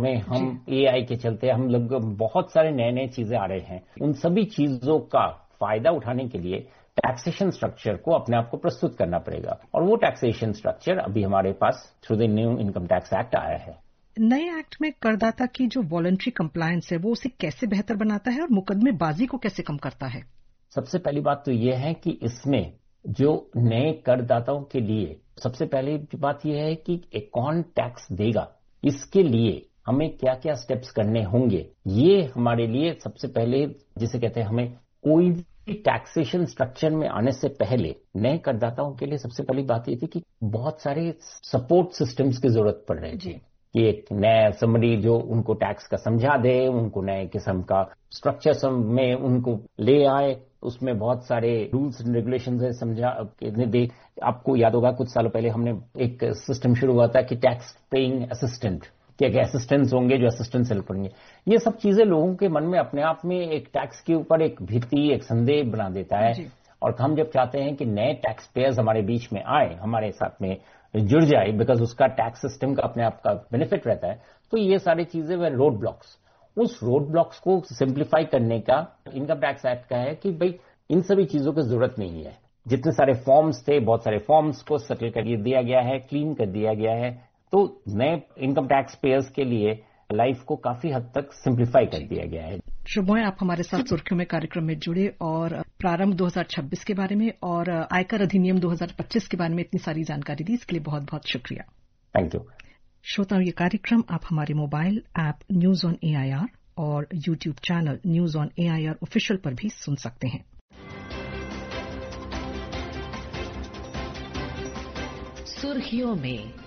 में हम AI के चलते हम लोग बहुत सारे नए नए चीजें आ रहे हैं। उन सभी चीजों का फायदा उठाने के लिए टैक्सेशन स्ट्रक्चर को अपने आप को प्रस्तुत करना पड़ेगा, और वो टैक्सेशन स्ट्रक्चर अभी हमारे pass through the new income tax act आया है। नए एक्ट में करदाता की जो वॉलंटरी कंप्लायंस है वो उसे कैसे बेहतर बनाता है और मुकदमेबाजी को कैसे कम करता है? सबसे पहली बात तो ये है कि इसमें जो नए करदाताओं के लिए सबसे पहली बात यह है कि कौन टैक्स देगा, इसके लिए हमें क्या क्या स्टेप्स करने होंगे। ये हमारे लिए सबसे पहले, जिसे कहते हैं, हमें कोई भी टैक्सेशन स्ट्रक्चर में आने से पहले नए करदाताओं के लिए सबसे पहली बात ये थी कि बहुत सारे सपोर्ट सिस्टम्स की जरूरत पड़ रही थी कि एक नया समरी जो उनको टैक्स का समझा दे, उनको नए किस्म का स्ट्रक्चर में उनको ले आए, उसमें बहुत सारे रूल्स एंड रेगुलेशंस है समझा दे। आपको याद होगा कुछ सालों पहले हमने एक सिस्टम शुरू हुआ था कि टैक्स पेइंग असिस्टेंट, क्या क्या असिस्टेंट्स होंगे जो असिस्टेंट हेल्प करेंगे। ये सब चीजें लोगों के मन में अपने आप में एक टैक्स के ऊपर एक भीति, एक संदेह बना देता है। और हम जब चाहते हैं कि नए टैक्स पेयर्स हमारे बीच में आए, हमारे साथ में जुड़ जाए, बिकॉज उसका टैक्स सिस्टम का अपने आप का बेनिफिट रहता है, तो ये सारी चीजें वे रोड ब्लॉक्स, उस रोड ब्लॉक्स को सिंप्लीफाई करने का इनकम टैक्स एक्ट का है कि भाई इन सभी चीजों की जरूरत नहीं है। जितने सारे फॉर्म्स थे, बहुत सारे फॉर्म्स को सेटल कर दिया गया है, क्लीन कर दिया गया है, तो नए इनकम टैक्स पेयर्स के लिए लाइफ को काफी हद तक सिंप्लीफाई कर दिया गया है। शुभमय, आप हमारे साथ सुर्खियों में कार्यक्रम में जुड़े और प्रारंभ 2026 के बारे में और आयकर अधिनियम 2025 के बारे में इतनी सारी जानकारी दी, इसके लिए बहुत बहुत शुक्रिया। Thank you. श्रोताओं, ये कार्यक्रम आप हमारे mobile app news on AIR और YouTube channel news on AIR official पर भी सुन सकते हैं। सुर्खियों में